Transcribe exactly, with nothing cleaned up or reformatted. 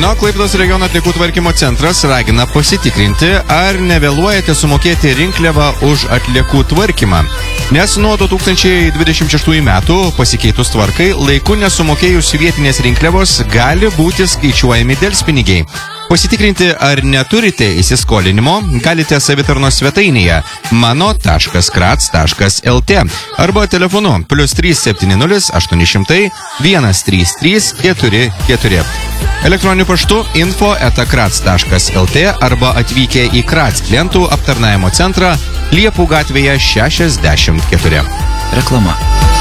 Na, Klaipėdos regiono atliekų tvarkymo centras ragina pasitikrinti, ar nevėluojate sumokėti rinkliavą už atliekų tvarkymą. Nes nuo du tūkstančiai dvidešimt šeštųjų metų pasikeitus tvarkai, laiku nesumokėjus vietinės rinkliavos gali būti skaičiuojami delspinigiai. Pasitikrinti, ar neturite įsiskolinimo, galite savitarnos svetainėje mano taškas krats taškas lt arba telefonu plius trys septyni nulis aštuoni šimtai vienas trys trys keturi keturi. Elektroniniu paštu info eta krats taškas lt arba atvykę į Krats klientų aptarnavimo centrą Liepų gatvėje šešiasdešimt keturi. Reklama.